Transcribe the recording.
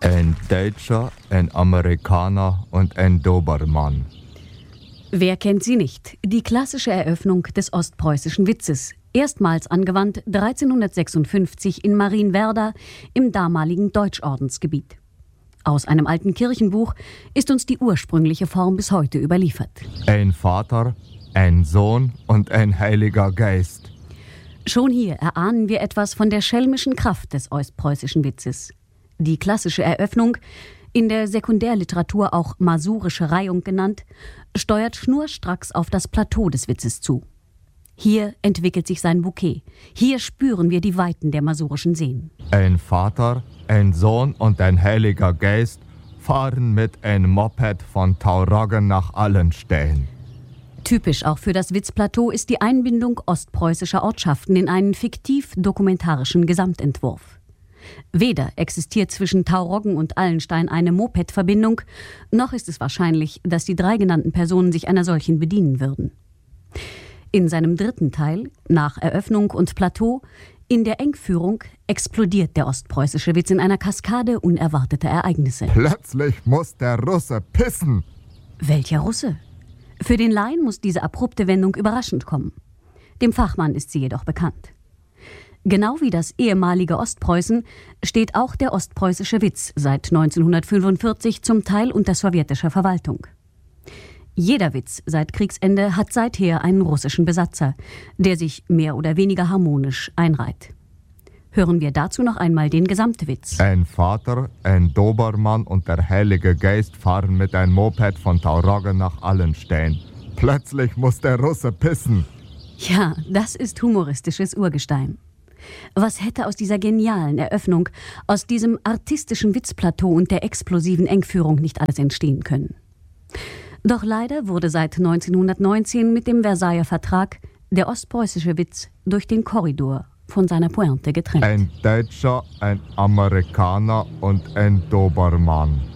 Ein Deutscher, ein Amerikaner und ein Dobermann. Wer kennt sie nicht? Die klassische Eröffnung des ostpreußischen Witzes. Erstmals angewandt 1356 in Marienwerder im damaligen Deutschordensgebiet. Aus einem alten Kirchenbuch ist uns die ursprüngliche Form bis heute überliefert. Ein Vater, ein Sohn und ein Heiliger Geist. Schon hier erahnen wir etwas von der schelmischen Kraft des ostpreußischen Witzes. Die klassische Eröffnung, in der Sekundärliteratur auch masurische Reihung genannt, steuert schnurstracks auf das Plateau des Witzes zu. Hier entwickelt sich sein Bouquet. Hier spüren wir die Weiten der masurischen Seen. Ein Vater, ein Sohn und ein Heiliger Geist fahren mit einem Moped von Tauroggen nach Allenstein. Typisch auch für das Witzplateau ist die Einbindung ostpreußischer Ortschaften in einen fiktiv-dokumentarischen Gesamtentwurf. Weder existiert zwischen Tauroggen und Allenstein eine Moped-Verbindung, noch ist es wahrscheinlich, dass die drei genannten Personen sich einer solchen bedienen würden. In seinem dritten Teil, nach Eröffnung und Plateau, in der Engführung, explodiert der ostpreußische Witz in einer Kaskade unerwarteter Ereignisse. Plötzlich muss der Russe pissen. Welcher Russe? Für den Laien muss diese abrupte Wendung überraschend kommen. Dem Fachmann ist sie jedoch bekannt. Genau wie das ehemalige Ostpreußen steht auch der ostpreußische Witz seit 1945 zum Teil unter sowjetischer Verwaltung. Jeder Witz seit Kriegsende hat seither einen russischen Besatzer, der sich mehr oder weniger harmonisch einreiht. Hören wir dazu noch einmal den Gesamtwitz. Ein Vater, ein Dobermann und der Heilige Geist fahren mit einem Moped von Tauroggen nach Allenstein. Plötzlich muss der Russe pissen. Ja, das ist humoristisches Urgestein. Was hätte aus dieser genialen Eröffnung, aus diesem artistischen Witzplateau und der explosiven Engführung nicht alles entstehen können? Doch leider wurde seit 1919 mit dem Versailler Vertrag der ostpreußische Witz durch den Korridor von seiner Pointe getrennt. Ein Deutscher, ein Amerikaner und ein Dobermann.